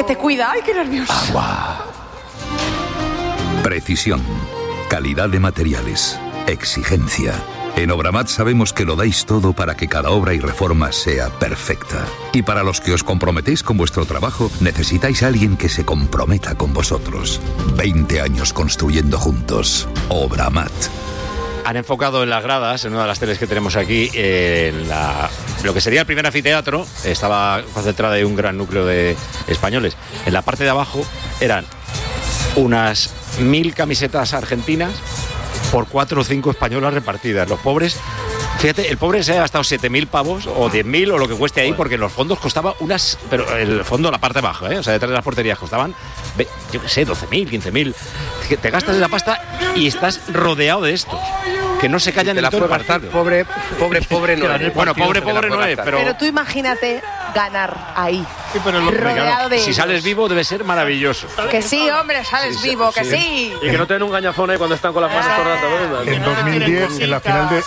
te cuida. ¡Ay, qué nervioso! Agua. Precisión, calidad de materiales, exigencia. En Obramat sabemos que lo dais todo para que cada obra y reforma sea perfecta. Y para los que os comprometéis con vuestro trabajo, necesitáis a alguien que se comprometa con vosotros. 20 años construyendo juntos. Obramat. Han enfocado en las gradas, en una de las teles que tenemos aquí, lo que sería el primer anfiteatro. Estaba concentrada en un gran núcleo de españoles. En la parte de abajo eran unas 1000 camisetas argentinas por 4 o 5 españolas repartidas. Los pobres, fíjate, el pobre se ha gastado 7.000 pavos o 10.000 o lo que cueste ahí, porque en los fondos costaba unas, pero el fondo, la parte baja, o sea, detrás de las porterías costaban, yo qué sé, 12.000, 15.000. Te gastas la pasta y estás rodeado de estos que no se callan en todo el partido. Pobre no es. Bueno, pobre no es, pero tú imagínate ganar ahí, sí, pero rodeado de si ellos. sales vivo debe ser maravilloso. Que sí, hombre, sales vivo, que sí. Y que no te den un gañafón ahí cuando están con las manos todo el rato. En 2010, en la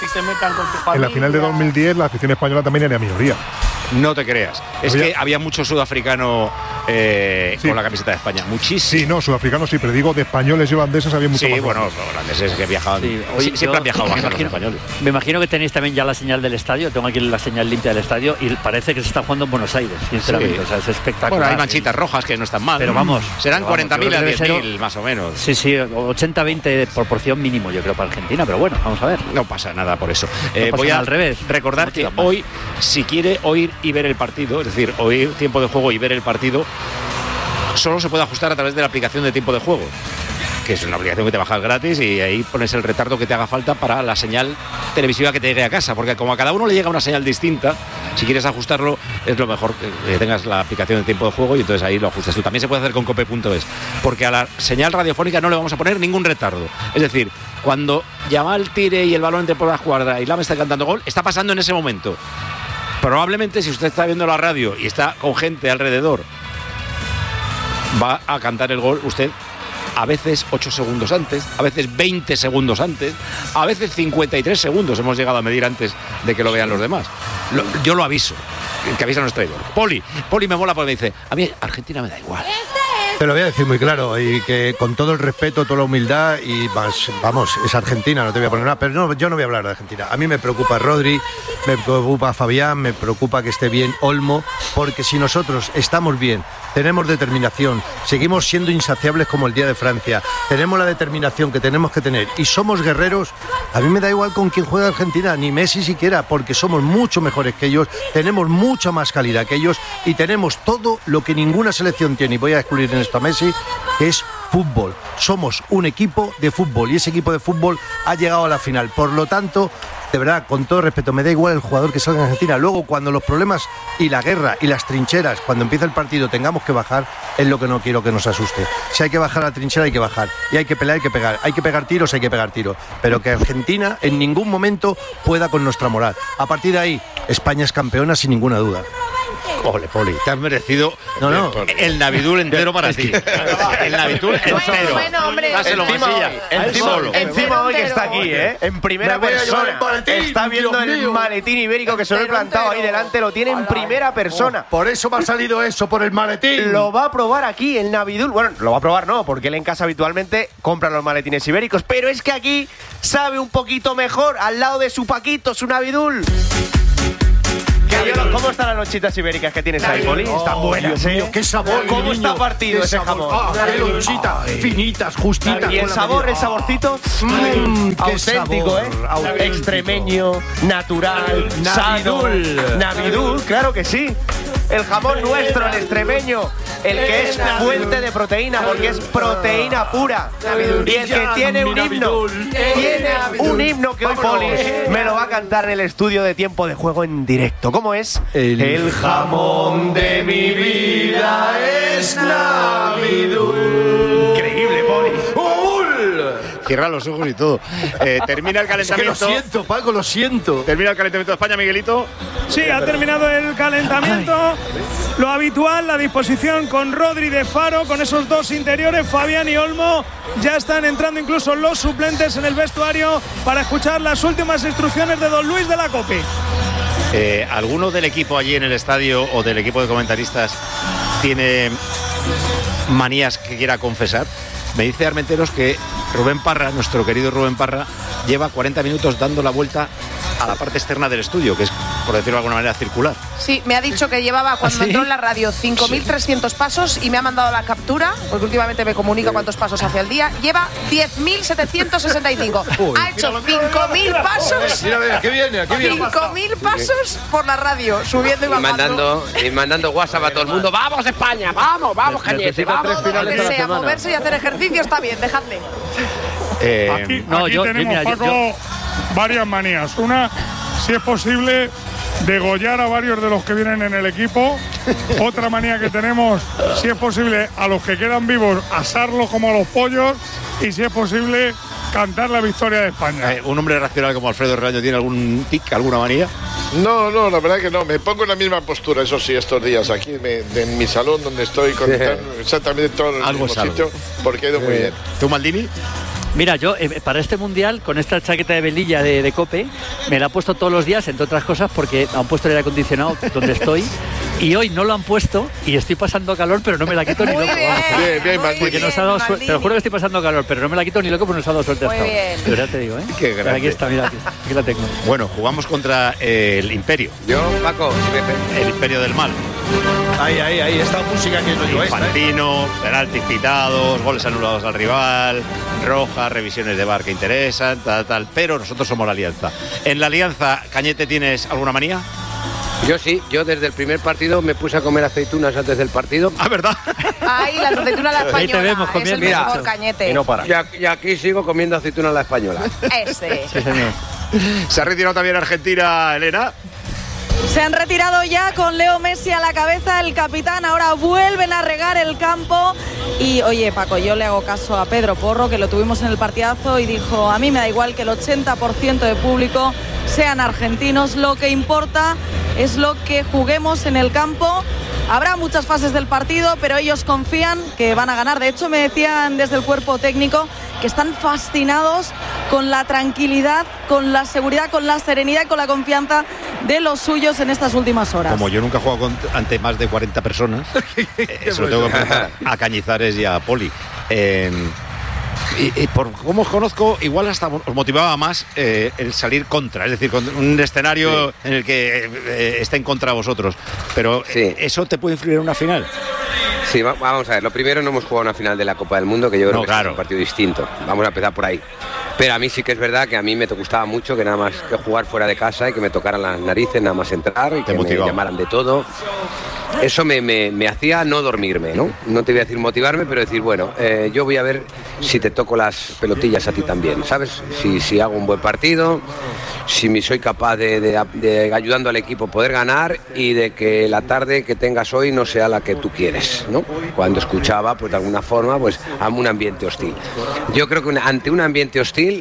final de 2010, la afición española también era minoría. No te creas. Es que había mucho sudafricano con la camiseta de España. Muchísimo. Sí, no, sudafricanos sí, pero digo, de españoles y holandeses había mucho más. Sí, bueno, los holandeses que viajaban. Sí, siempre han viajado más que los españoles. Me imagino que tenéis también ya la señal del estadio. Tengo aquí la señal limpia del estadio y parece que se está jugando en Buenos Aires, sinceramente. Sí. O sea, es espectacular. Bueno, hay manchitas rojas que no están mal. Pero vamos. Serán 40.000 a debe 10.000, más o menos. Sí, 80-20 proporción mínimo, yo creo, para Argentina. Pero bueno, vamos a ver. No pasa nada por eso. Voy al revés. Recordar que hoy, si quiere oír y ver el partido, es decir, oír tiempo de juego y ver el partido, solo se puede ajustar a través de la aplicación de tiempo de juego, que es una aplicación que te bajas gratis y ahí pones el retardo que te haga falta para la señal televisiva que te llegue a casa, porque como a cada uno le llega una señal distinta, si quieres ajustarlo es lo mejor que tengas la aplicación de tiempo de juego y entonces ahí lo ajustas tú. También se puede hacer con cope.es, porque a la señal radiofónica no le vamos a poner ningún retardo. Es decir, cuando Yamal tire y el balón entre por la escuadra y Lama está cantando gol, está pasando en ese momento. Probablemente si usted está viendo la radio y está con gente alrededor, va a cantar el gol usted a veces 8 segundos antes, a veces 20 segundos antes, a veces 53 segundos hemos llegado a medir antes de que lo vean los demás. Yo lo aviso, que avisa nuestro traidor. Poli me mola porque me dice, a mí Argentina me da igual. Te lo voy a decir muy claro y que con todo el respeto, toda la humildad y más, vamos, es Argentina, no te voy a poner nada, pero no, yo no voy a hablar de Argentina. A mí me preocupa Rodri, me preocupa Fabián, me preocupa que esté bien Olmo, porque si nosotros estamos bien, tenemos determinación, seguimos siendo insaciables como el día de Francia, tenemos la determinación que tenemos que tener y somos guerreros, a mí me da igual con quién juega Argentina, ni Messi siquiera, porque somos mucho mejores que ellos, tenemos mucha más calidad que ellos y tenemos todo lo que ninguna selección tiene, y voy a excluir en esto a Messi, que es fútbol. Somos un equipo de fútbol y ese equipo de fútbol ha llegado a la final. Por lo tanto, de verdad, con todo respeto, me da igual el jugador que salga en Argentina. Luego, cuando los problemas y la guerra y las trincheras, cuando empieza el partido, tengamos que bajar, es lo que no quiero que nos asuste. Si hay que bajar a la trinchera, hay que bajar. Y hay que pelear, hay que pegar. Hay que pegar tiros, hay que pegar tiros. Pero que Argentina en ningún momento pueda con nuestra moral. A partir de ahí, España es campeona sin ninguna duda. Ole, Poli, te has merecido el Navidul entero para ti. El Navidul entero. Bueno, hombre. Dáselo, Masilla. Encima hoy que está aquí, en primera persona. Está viendo el maletín ibérico que se lo he plantado ahí delante, lo tiene en primera persona. Por eso me ha salido eso, por el maletín. Lo va a probar aquí el Navidul. Bueno, lo va a probar no, porque él en casa habitualmente compra los maletines ibéricos, pero es que aquí sabe un poquito mejor al lado de su Paquito, su Navidul. ¿Cómo están las lonchitas ibéricas que tienes ahí, Poli? Están buenas, Dios mío, qué sabor. ¿Cómo está partido ese jamón? Qué lonchita, finitas, justitas. Y el sabor, el saborcito, auténtico, auténtico. Extremeño, natural, sano. Navidul, claro que sí. El jamón nuestro, el extremeño, el que es fuente de proteína, porque es proteína pura. Y el que tiene un himno que hoy Poli me lo va a cantar en el estudio de tiempo de juego en directo. ¿Cómo es? El jamón de mi vida es Navidul. Increíble, Poli. Cierra los ojos y todo. Termina el calentamiento. Es que lo siento, Paco, lo siento. Termina el calentamiento de España, Miguelito. Sí, ha terminado el calentamiento. Lo habitual, la disposición con Rodri de Faro, con esos dos interiores, Fabián y Olmo. Ya están entrando incluso los suplentes en el vestuario para escuchar las últimas instrucciones de don Luis de la Cope. ¿Alguno del equipo allí en el estadio o del equipo de comentaristas tiene manías que quiera confesar. Me dice Armenteros que Rubén Parra, nuestro querido Rubén Parra, lleva 40 minutos dando la vuelta a la parte externa del estudio, que es, por decirlo de alguna manera, circular. Sí, me ha dicho que llevaba cuando entró en la radio 5.300 pasos y me ha mandado la captura, porque últimamente me comunica cuántos pasos hace al día. Lleva 10.765. Ha hecho 5.000 pasos. Mira, aquí viene. 5.000 pasos por la radio, subiendo y bajando. Y mandando WhatsApp a todo el mundo. ¡Vamos, España! ¡Vamos, Cañete! ¡Vamos! Donde sea, moverse y hacer ejercicio está bien, dejadle. Aquí tenemos, Paco, varias manías. Una, si es posible, degollar a varios de los que vienen en el equipo. Otra manía que tenemos, si es posible, a los que quedan vivos, asarlos como a los pollos. Y si es posible, cantar la victoria de España. ¿Un hombre racional como Alfredo Rebaño tiene algún tic, alguna manía? No, la verdad que no. Me pongo en la misma postura, eso sí, estos días aquí en mi salón donde estoy con exactamente todo en el mismo sitio, porque he ido muy bien. ¿Tú, Maldini? Mira, yo para este mundial, con esta chaqueta de velilla de Cope, me la he puesto todos los días, entre otras cosas, porque han puesto el aire acondicionado donde estoy. Y hoy no lo han puesto y estoy pasando calor, pero no me la quito ni loco. Bien, porque nos ha dado suerte. Te lo juro que estoy pasando calor, pero no me la quito ni loco porque nos ha dado suerte hasta ahora. Pero ya te digo, ¿eh? Qué grande. Aquí está, mira, aquí la tengo. Bueno, jugamos contra el Imperio. Yo, Paco, el Imperio del Mal. Ahí, esta música que no es Infantino, penaltis pitados, goles anulados al rival, rojas, revisiones de VAR que interesan, tal. Pero nosotros somos la Alianza. En la Alianza, Cañete, ¿tienes alguna manía? Yo sí, yo desde el primer partido me puse a comer aceitunas antes del partido. Ah, ¿verdad. Ahí, la aceituna a la española. Ahí te vemos es el mejor, Cañete. Y no para. Y aquí sigo comiendo aceitunas a la española. Ese. Sí, señor. ¿Se ha retirado también Argentina, Elena? Se han retirado ya con Leo Messi a la cabeza, el capitán. Ahora vuelven a regar el campo. Y oye, Paco, yo le hago caso a Pedro Porro, que lo tuvimos en el partidazo, y dijo: a mí me da igual que el 80% de público sean argentinos, lo que importa es lo que juguemos en el campo. Habrá muchas fases del partido, pero ellos confían que van a ganar. De hecho, me decían desde el cuerpo técnico que están fascinados con la tranquilidad, con la seguridad, con la serenidad y con la confianza de los suyos en estas últimas horas. Como yo nunca he jugado ante más de 40 personas, se lo tengo que preguntar a Cañizares y a Poli. Y por cómo os conozco, igual hasta os motivaba más el salir contra, es decir, con un escenario en el que estén contra vosotros. Pero ¿eso te puede influir en una final? Sí, vamos a ver. Lo primero, no hemos jugado una final de la Copa del Mundo, que yo creo que es un partido distinto. Vamos a empezar por ahí. Pero a mí sí que es verdad que a mí me gustaba mucho que nada más que jugar fuera de casa y que me tocaran las narices, nada más entrar y que me llamaran de todo. Eso me hacía no dormirme, ¿no? No te voy a decir motivarme, pero decir, bueno, yo voy a ver si te toco las pelotillas a ti también, ¿sabes? Si hago un buen partido, si soy capaz de ayudando al equipo poder ganar y de que la tarde que tengas hoy no sea la que tú quieres, ¿no? Cuando escuchaba, pues de alguna forma, pues a un ambiente hostil. Yo creo que ante un ambiente hostil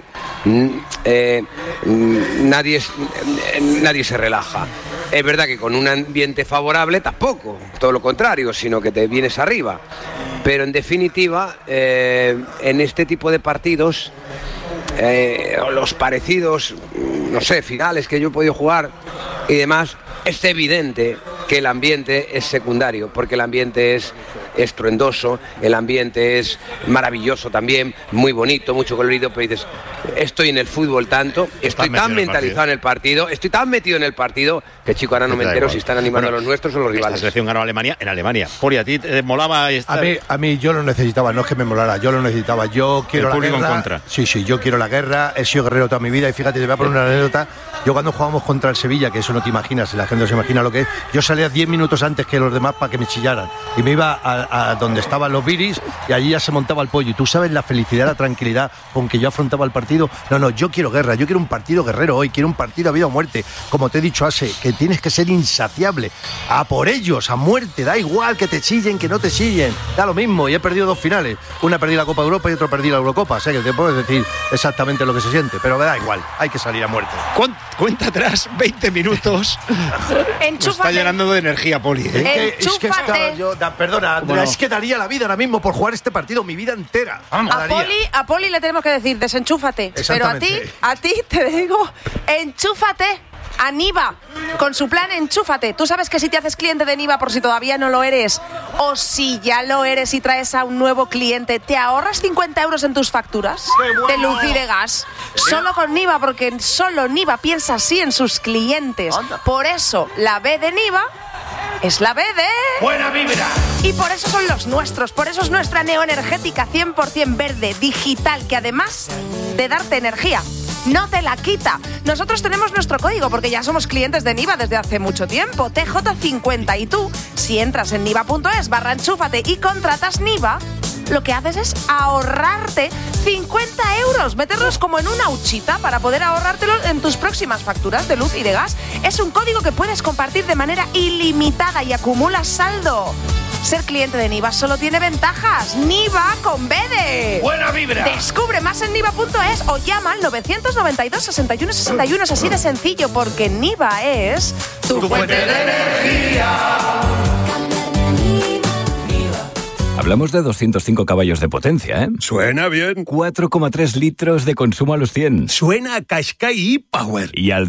nadie se relaja. Es verdad que con un ambiente favorable tampoco, todo lo contrario, sino que te vienes arriba. Pero en definitiva, en este tipo de partidos, los parecidos, no sé, finales que yo he podido jugar y demás, es evidente que el ambiente es secundario, porque el ambiente es estruendoso, el ambiente es maravilloso también, muy bonito, mucho colorido, pero dices, estoy en el fútbol tanto, estoy tan mentalizado en el partido, estoy tan metido en el partido, que chico, ahora no me entero si están animando a los nuestros o los rivales. La selección ganó Alemania en Alemania. Poli, ¿a ti te molaba estar? A mí yo lo necesitaba, no es que me molara, yo lo necesitaba. Yo quiero la guerra. En contra. Sí, yo quiero la guerra, he sido guerrero toda mi vida y fíjate, te voy a poner una anécdota. Yo cuando jugábamos contra el Sevilla, que eso no te imaginas, la gente no se imagina lo que es, yo salía 10 minutos antes que los demás para que me chillaran y me iba a donde estaban los viris y allí ya se montaba el pollo. Y tú sabes la felicidad, la tranquilidad con que yo afrontaba el partido. No, yo quiero guerra, yo quiero un partido guerrero hoy, quiero un partido a vida o muerte. Como te he dicho, Ase, que tienes que ser insaciable. A por ellos, a muerte, da igual que te chillen, que no te chillen, da lo mismo. Y he perdido 2 finales, una perdí la Copa de Europa y otra perdí la Eurocopa, o sea que te puedo decir exactamente lo que se siente, pero me da igual, hay que salir a muerte. Cuenta atrás, 20 minutos. Está llenando de energía, Poli. Es que estaba yo, perdona, Andrea, es que daría la vida ahora mismo por jugar este partido, mi vida entera. A Poli le tenemos que decir, desenchúfate. Pero a ti te digo, enchúfate a Niva, con su plan enchúfate. Tú sabes que si te haces cliente de Niva, por si todavía no lo eres, O si ya lo eres y traes a un nuevo cliente, ¿te ahorras 50 euros en tus facturas de luz y de gas? Solo con Niva, porque solo Niva piensa así en sus clientes. Por eso, la B de Niva es la B de... ¡Buena vibra! Y por eso son los nuestros, por eso es nuestra neoenergética 100% verde, digital, que además de darte energía, no te la quita. Nosotros tenemos nuestro código porque ya somos clientes de Niva desde hace mucho tiempo, TJ50. Y tú, si entras en niva.es/enchúfate y contratas Niva, lo que haces es ahorrarte 50 euros, meterlos como en una huchita para poder ahorrártelos en tus próximas facturas de luz y de gas. Es un código que puedes compartir de manera ilimitada y acumulas saldo. Ser cliente de Niva solo tiene ventajas. Niva con B de... ¡Buena vibra! Descubre más en niva.es o llama al 992 61 61. Es así de sencillo, porque Niva es tu fuente de energía. Hablamos de 205 caballos de potencia, ¿eh? Suena bien. 4,3 litros de consumo a los 100. Suena a Qashqai e-Power. Y al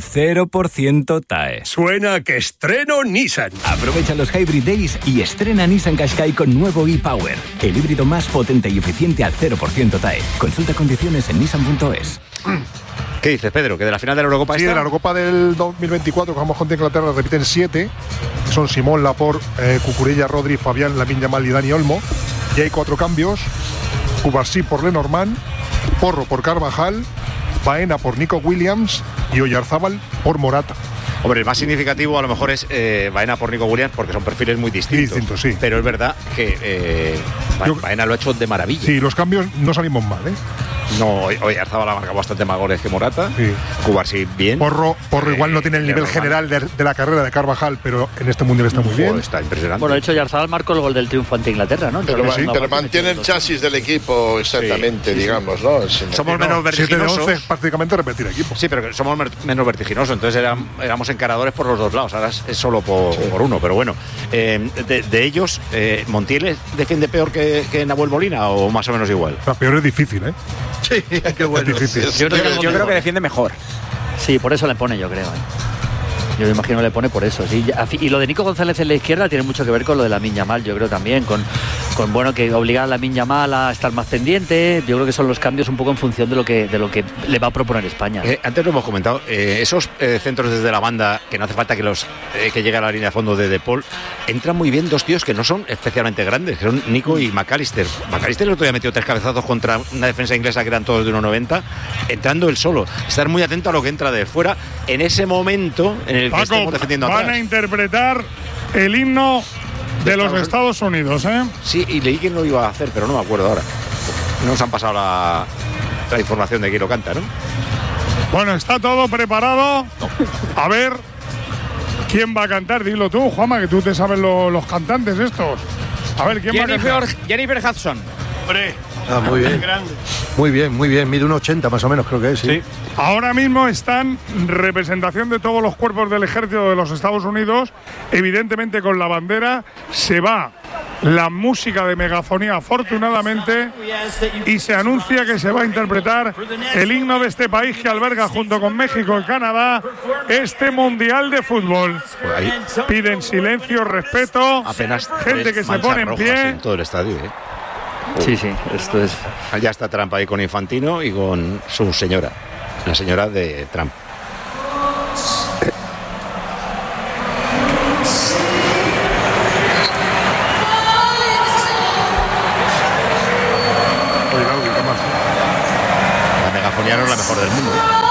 0% TAE. Suena a que estreno Nissan. Aprovecha los Hybrid Days y estrena Nissan Qashqai con nuevo e-Power. El híbrido más potente y eficiente al 0% TAE. Consulta condiciones en nissan.es. ¿Qué dices, Pedro? ¿Que de la final de la Eurocopa Sí, de la Eurocopa del 2024, que vamos contra Inglaterra, repiten 7. Son Simón, Laporte, Cucurella, Rodri, Fabián, Lamine Yamal y Dani Olmo. Y hay 4 cambios. Cubarsí por Lenormand, Porro por Carvajal, Baena por Nico Williams y Oyarzábal por Morata. Hombre, el más significativo a lo mejor es Baena por Nico Williams, porque son perfiles muy distintos. Sí. Pero es verdad que Baena lo ha hecho de maravilla. Sí, los cambios no salimos mal, ¿eh? No, hoy Arzabal ha marcado bastante más goles que Morata. Sí. Cubarsí bien. Porro igual no tiene el nivel general de la carrera de Carvajal, pero en este mundial está muy bien. Está impresionante. Bueno, de hecho, Arzabal marcó el gol del triunfo ante Inglaterra, ¿no? Pero mantiene el chasis del equipo exactamente, digamos, ¿no? Somos menos vertiginosos. 7 de 11 prácticamente repetir equipo. Sí, pero somos menos vertiginosos, entonces éramos encaradores por los dos lados, ahora es solo por uno. Pero bueno, de ellos, ¿Montiel defiende peor que Nahuel Molina o más o menos igual? La peor es difícil, ¿eh? Sí, qué bueno. Es difícil. Yo creo que defiende mejor. Sí, por eso le pone, yo creo. Yo me imagino que le pone por eso. Sí. Y lo de Nico González en la izquierda tiene mucho que ver con lo de Lamine Yamal, yo creo también, con bueno, que obligar a Lamine Yamal a estar más pendiente. Yo creo que son los cambios un poco en función de lo que le va a proponer España. Antes lo hemos comentado, esos centros desde la banda, que no hace falta que llegue a la línea de fondo de Paul, entran muy bien dos tíos que no son especialmente grandes, que son Nico y McAllister. McAllister el otro día metió 3 cabezazos contra una defensa inglesa que eran todos de 1,90, entrando él solo. Estar muy atento a lo que entra de fuera en ese momento en el que estamos defendiendo atrás. Van a interpretar el himno de los Estados Unidos, ¿eh? Sí, y leí que no lo iba a hacer, pero no me acuerdo ahora. No nos han pasado la información de quién lo canta, ¿no? Bueno, está todo preparado. A ver quién va a cantar. Dilo tú, Juanma, que tú te sabes los cantantes estos. A ver, ¿quién va a cantar? Jennifer Hudson. Hombre. Ah, muy bien. Muy bien. Mide 1,80 más o menos, creo que es. Sí. Ahora mismo están representación de todos los cuerpos del ejército de los Estados Unidos. Evidentemente con la bandera se va la música de megafonía, afortunadamente, y se anuncia que se va a interpretar el himno de este país que alberga junto con México y Canadá este Mundial de Fútbol. Piden silencio, respeto, apenas gente que se pone en pie. En todo el estadio, ¿eh? Sí, esto es... Ya está Trump ahí con Infantino y con su señora, la señora de Trump. La megafonía no es la mejor del mundo.